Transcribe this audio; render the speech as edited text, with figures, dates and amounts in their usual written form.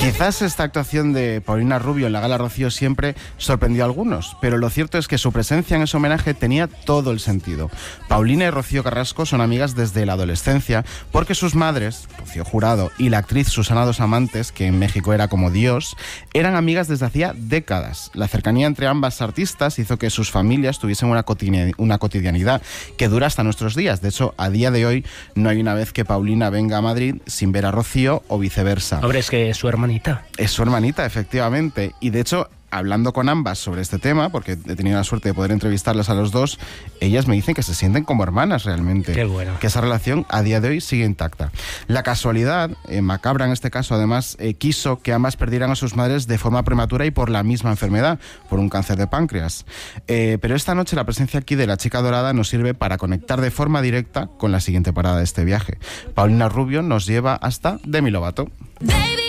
Quizás esta actuación de Paulina Rubio en la Gala Rocío Siempre sorprendió a algunos, pero lo cierto es que su presencia en ese homenaje tenía todo el sentido. Paulina y Rocío Carrasco son amigas desde la adolescencia porque sus madres, Rocío Jurado y la actriz Susana Dos Amantes, que en México era como Dios, eran amigas desde hacía décadas. La cercanía entre ambas artistas hizo que sus familias tuviesen una cotidianidad que dura hasta nuestros días. De hecho, a día de hoy no hay una vez que Paulina venga a Madrid sin ver a Rocío o viceversa. Hombre, es que es su hermanita. Es su hermanita, efectivamente. Y de hecho, hablando con ambas sobre este tema, porque he tenido la suerte de poder entrevistarlas a los dos, ellas me dicen que se sienten como hermanas realmente. Qué bueno. Que esa relación a día de hoy sigue intacta. La casualidad, macabra en este caso además, quiso que ambas perdieran a sus madres de forma prematura y por la misma enfermedad, por un cáncer de páncreas. Pero esta noche la presencia aquí de la chica dorada nos sirve para conectar de forma directa con la siguiente parada de este viaje. Paulina Rubio nos lleva hasta Demi Lovato. Baby.